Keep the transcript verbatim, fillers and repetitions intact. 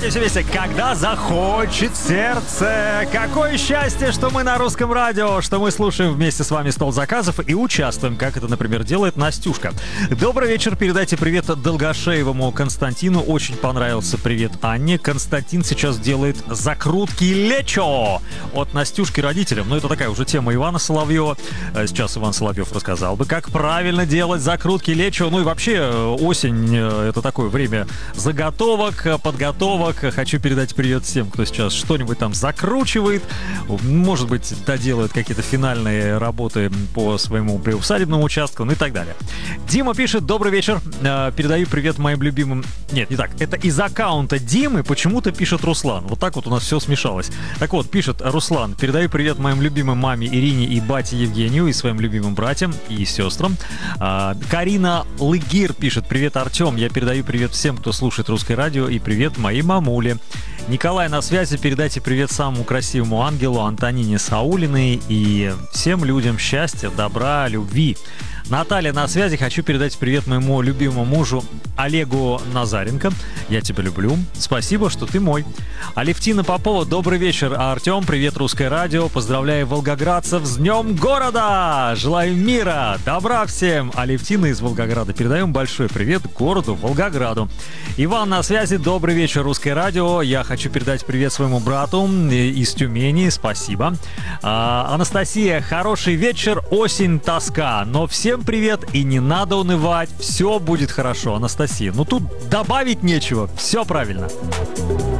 Давайте все вместе. Когда захочет сердце. Какое счастье, что мы на русском радио, что мы слушаем вместе с вами «Стол заказов» и участвуем, как это, например, делает Настюшка. Добрый вечер. Передайте привет Долгошеевому Константину. Очень понравился привет Анне. Константин сейчас делает закрутки лечо от Настюшки родителям. Ну, это такая уже тема Ивана Соловьева. Сейчас Иван Соловьев рассказал бы, как правильно делать закрутки лечо. Ну и вообще осень — это такое время заготовок, подготовок. Хочу передать привет всем, кто сейчас что-нибудь там закручивает. Может быть, доделает какие-то финальные работы по своему приусадебному участку, ну и так далее. Дима пишет: добрый вечер. Передаю привет моим любимым... Нет, не так. Это из аккаунта Димы почему-то пишет Руслан. Вот так вот у нас все смешалось. Так вот, пишет Руслан: передаю привет моим любимым маме Ирине и бате Евгению, и своим любимым братьям и сестрам. Карина Лыгир пишет: привет, Артем. Я передаю привет всем, кто слушает русское радио, и привет моей мамуле. Николай на связи. Передайте привет самому красивому ангелу Антонине Саулиной и всем людям счастья, добра, любви. Наталья на связи. Хочу передать привет моему любимому мужу Олегу Назаренко. Я тебя люблю. Спасибо, что ты мой. Алевтина Попова. Добрый вечер, Артем. Привет, русское радио. Поздравляю волгоградцев с Днем города. Желаю мира, добра всем. Алевтина из Волгограда. Передаем большой привет городу Волгограду. Иван на связи. Добрый вечер, русское радио. Я хочу передать привет своему брату из Тюмени. Спасибо. А, Анастасия. Хороший вечер. Осень, тоска. Но всем привет, и не надо унывать, все будет хорошо, Анастасия. Ну тут добавить нечего, все правильно.